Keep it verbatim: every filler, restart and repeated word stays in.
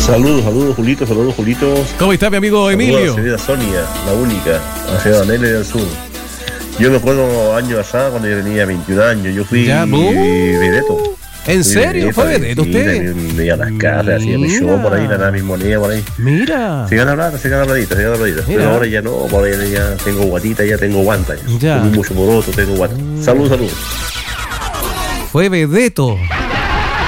Saludos, saludos, Julito, saludos, Julito. ¿Cómo está mi amigo Emilio? Saludos a la señora Sonia, la única, la señora Nele del Sur. Yo me acuerdo años atrás, cuando yo tenía veintiún años, yo fui Ya, uh, vedeto. ¿En serio? ¿Fue vedeto usted? Me iba a las casas, hacía mi show por ahí, ganaba mis monedas por ahí. Mira. Se gana plata, se gana platita, se gana platita. Mira. Pero ahora ya no, ahora ya, ya tengo guatita, ya tengo guanta. Ya. Ya. Tengo mucho poroto, tengo guanta. Saludos, saludos. Fue vedeto.